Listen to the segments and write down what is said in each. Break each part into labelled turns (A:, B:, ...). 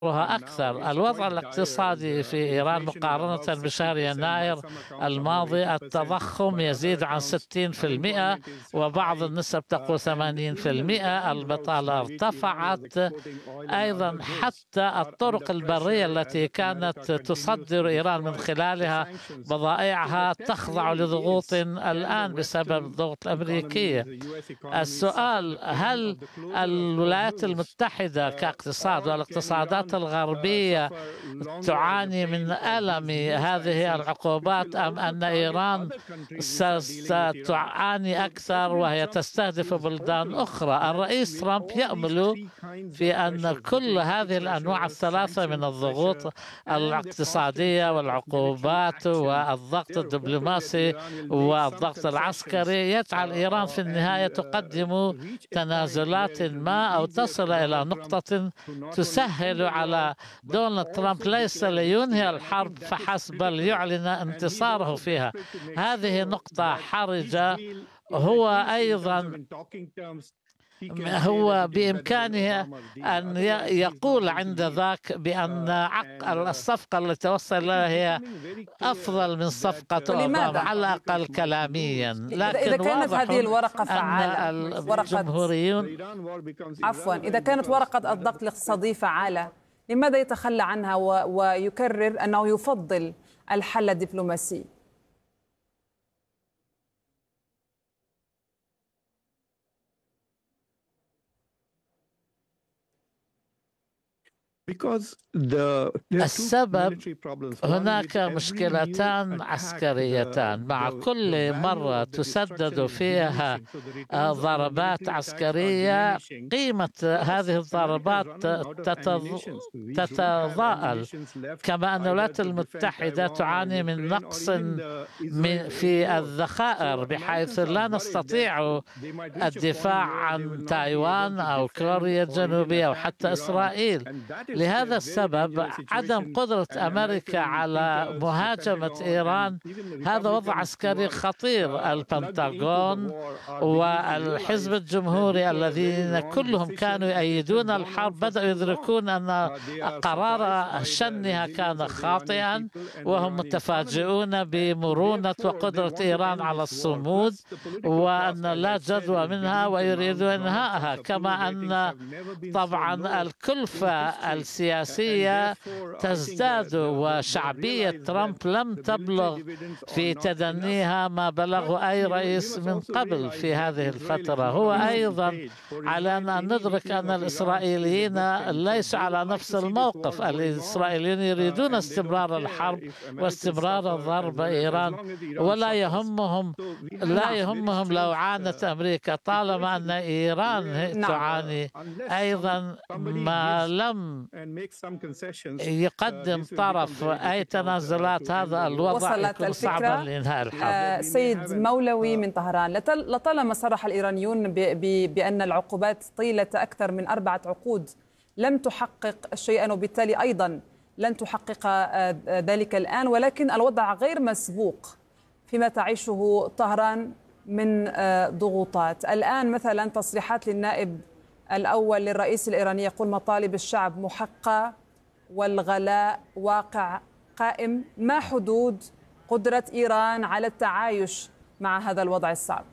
A: أكثر. الوضع الاقتصادي في إيران مقارنة بشهر يناير الماضي، التضخم يزيد عن 60%، وبعض النسب تقول 80%. البطالة ارتفعت أيضا، حتى الطرق البرية التي كانت تصدر إيران من خلالها بضائعها تخضع لضغوط الآن بسبب الضغط الأمريكي. السؤال: هل الولايات المتحدة كاقتصاد والاقتصادات الغربية تعاني من ألم هذه العقوبات، أم أن إيران ستعاني أكثر وهي تستهدف بلدان أخرى؟ الرئيس ترامب يأمل في أن كل هذه الأنواع الثلاثة من الضغوط الاقتصادية والعقوبات والضغط الدبلوماسي والضغط العسكري يجعل إيران في النهاية تقدم تنازلات ما، أو تصل إلى نقطة تسهل على دونالد ترامب ليس لينهي الحرب فحسب بل يعلن انتصاره فيها. هذه نقطة حرجة. هو بإمكانه أن يقول عند ذاك بأن الصفقة التي توصل إليها هي أفضل من صفقة أوباما على الأقل كلاميا.
B: لكن إذا كانت هذه الورقة فعالة،
A: الجمهوريون
B: إذا كانت ورقة الضغط الاقتصادي فعالة، لماذا يتخلى عنها ويكرر أنه يفضل الحل الدبلوماسي؟
A: السبب: هناك مشكلتان عسكريتان. مع كل مرة تسدد فيها ضربات عسكرية، قيمة هذه الضربات تتضاءل، كما أن الولايات المتحدة تعاني من نقص في الذخائر، بحيث لا نستطيع الدفاع عن تايوان أو كوريا الجنوبية أو حتى إسرائيل. لهذا السبب عدم قدرة أمريكا على مهاجمة إيران هذا وضع عسكري خطير. البنتاغون والحزب الجمهوري الذين كلهم كانوا يؤيدون الحرب بدأوا يدركون أن قرار شنها كان خاطئا، وهم متفاجئون بمرونة وقدرة إيران على الصمود، وأن لا جدوى منها ويريدون إنهائها. كما أن طبعا الكلفة السياسية تزداد، وشعبية ترامب لم تبلغ في تدنيها ما بلغ أي رئيس من قبل في هذه الفترة. هو أيضا علينا أن ندرك أن الإسرائيليين ليسوا على نفس الموقف. الإسرائيليين يريدون استمرار الحرب واستمرار ضرب إيران، ولا يهمهم لو عانت أمريكا طالما أن إيران تعاني أيضا. ما لم يقدم طرف أي تنازلات هذا الوضع يكون صعبا لإنهاء الحرب.
B: سيد مولوي من طهران، لطالما صرح الإيرانيون بأن العقوبات طيلة أكثر من 4 عقود لم تحقق شيئا، وبالتالي أيضا لن تحقق ذلك الآن، ولكن الوضع غير مسبوق فيما تعيشه طهران من ضغوطات. الآن مثلا تصريحات للنائب الأول للرئيس الإيراني يقول مطالب الشعب محققة والغلاء واقع قائم. ما حدود قدرة إيران على التعايش مع هذا الوضع الصعب؟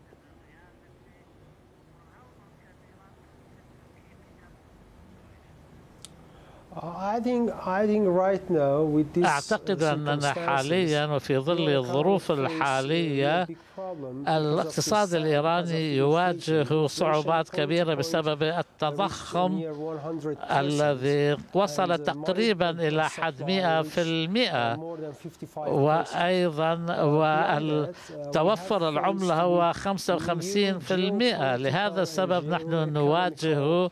A: أعتقد أننا حاليا وفي ظل الظروف الحالية الاقتصاد الإيراني يواجه صعوبات كبيرة بسبب التضخم الذي وصل تقريبا إلى حد 100%، وأيضا توفر العملة هو 55%. لهذا السبب نحن نواجه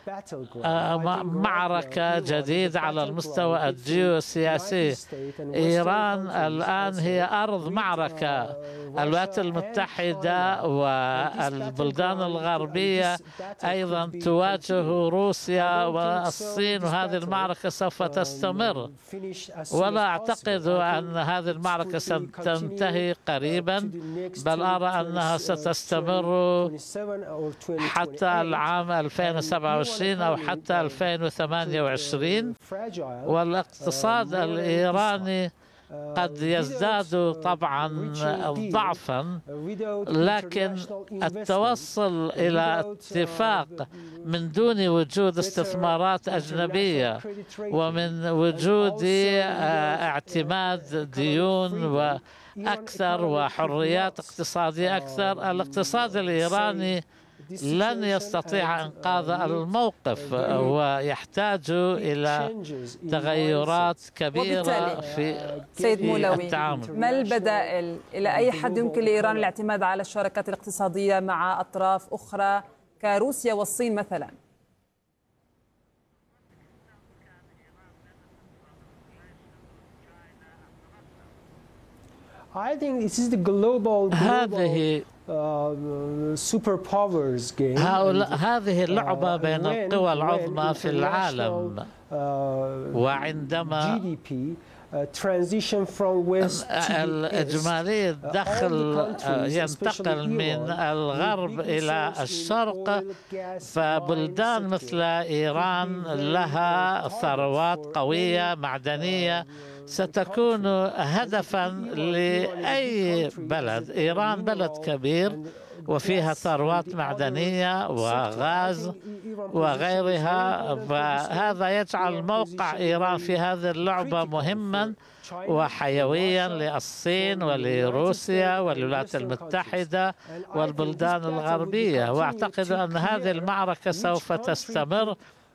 A: معركة جديدة على المستوى الجيوسياسي. إيران الآن هي أرض معركة. الولايات المتحدة والبلدان الغربية أيضا تواجه روسيا والصين، وهذه المعركة سوف تستمر، ولا أعتقد أن هذه المعركة ستنتهي قريبا، بل أرى أنها ستستمر حتى العام 2027 2024 أو حتى 2028، والاقتصاد الإيراني قد يزداد طبعا ضعفا، لكن التوصل إلى اتفاق من دون وجود استثمارات أجنبية ومن وجود اعتماد ديون وأكثر وحريات اقتصادية أكثر، الاقتصاد الإيراني لن يستطيع إنقاذ الموقف ويحتاج إلى تغيرات كبيرة في
B: سيد مولوي،
A: التعامل.
B: ما البدائل؟ إلى أي حد يمكن لإيران الاعتماد على الشراكات الاقتصادية مع أطراف أخرى كروسيا والصين مثلا؟
A: هذه هذه اللعبة بين القوى العظمى في العالم، وعندما الإجمالي الدخل ينتقل من الغرب إلى الشرق، فبلدان مثل إيران لها ثروات قوية معدنية ستكون هدفا لأي بلد. إيران بلد كبير وفيها ثروات معدنية وغاز وغيرها، فهذا يجعل موقع إيران في هذه اللعبة مهما وحيويا للصين ولروسيا والولايات المتحدة والبلدان الغربية. وأعتقد أن هذه المعركة سوف تستمر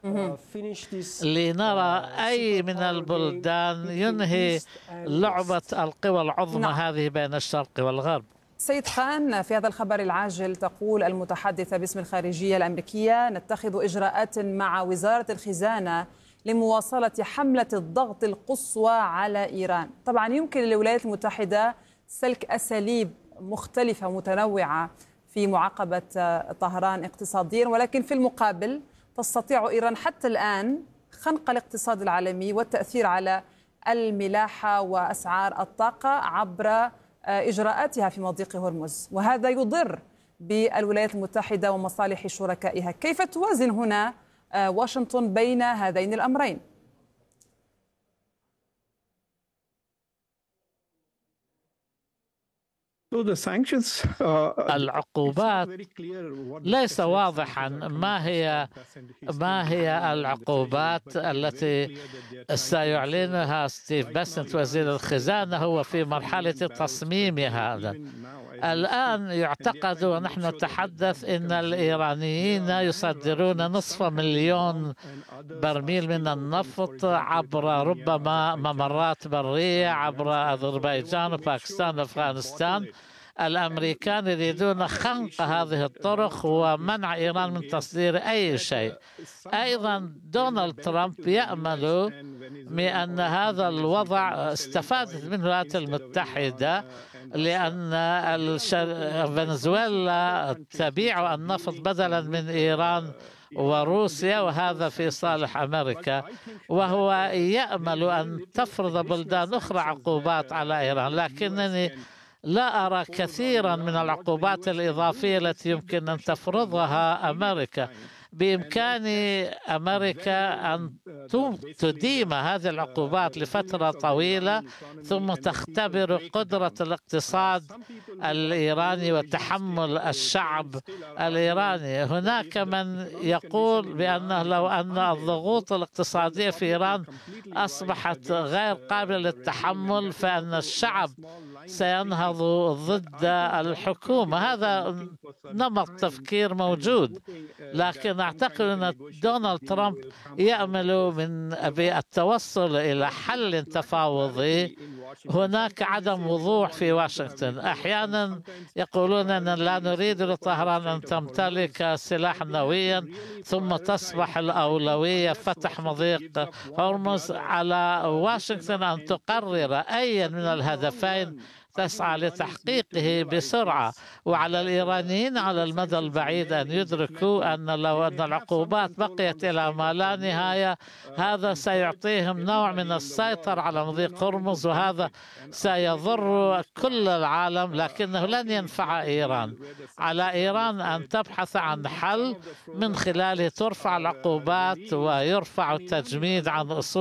A: لنرى أي من البلدان ينهي لعبة القوى العظمى هذه بين الشرق والغرب.
B: سيد خان، في هذا الخبر العاجل تقول المتحدثة باسم الخارجية الأمريكية: نتخذ إجراءات مع وزارة الخزانة لمواصلة حملة الضغط القصوى على إيران. طبعا يمكن للولايات المتحدة سلك أساليب مختلفة متنوعة في معاقبة طهران اقتصاديا، ولكن في المقابل تستطيع إيران حتى الآن خنق الاقتصاد العالمي والتأثير على الملاحة وأسعار الطاقة عبر إجراءاتها في مضيق هرمز، وهذا يضر بالولايات المتحدة ومصالح شركائها. كيف توازن هنا واشنطن بين هذين الأمرين؟
A: العقوبات ليس واضحا ما هي العقوبات التي سيعلنها ستيف باسنت وزير الخزانة. هو في مرحلة تصميم هذا الآن. يعتقد ونحن نتحدث أن الإيرانيين يصدرون 500,000 برميل من النفط عبر ربما ممرات برية عبر أذربيجان وباكستان وأفغانستان. الأمريكان يريدون خنق هذه الطرق ومنع إيران من تصدير أي شيء. أيضا دونالد ترامب يأمل بأن هذا الوضع استفادت منه الولايات المتحدة، لأن فنزويلا تبيع النفط بدلا من إيران وروسيا، وهذا في صالح أمريكا، وهو يأمل أن تفرض بلدان أخرى عقوبات على إيران. لكنني لا أرى كثيرا من العقوبات الإضافية التي يمكن أن تفرضها أمريكا. بإمكان أمريكا أن تديم هذه العقوبات لفترة طويلة ثم تختبر قدرة الاقتصاد الإيراني وتحمل الشعب الإيراني. هناك من يقول بأنه لو أن الضغوط الاقتصادية في إيران أصبحت غير قابلة للتحمل فإن الشعب سينهض ضد الحكومة. هذا نمط تفكير موجود، لكن أعتقد أن دونالد ترامب يأمل بالتوصل إلى حل تفاوضي. هناك عدم وضوح في واشنطن. أحيانا يقولون أن لا نريد لطهران أن تمتلك سلاحا نوويا، ثم تصبح الأولوية فتح مضيق هرمز. على واشنطن أن تقرر أي من الهدفين تسعى لتحقيقه بسرعة. وعلى الإيرانيين على المدى البعيد أن يدركوا أن لو أن العقوبات بقيت إلى ما لا نهاية هذا سيعطيهم نوع من السيطرة على مضيق هرمز، وهذا سيضر كل العالم، لكنه لن ينفع إيران. على إيران أن تبحث عن حل من خلاله ترفع العقوبات ويرفع التجميد عن أصول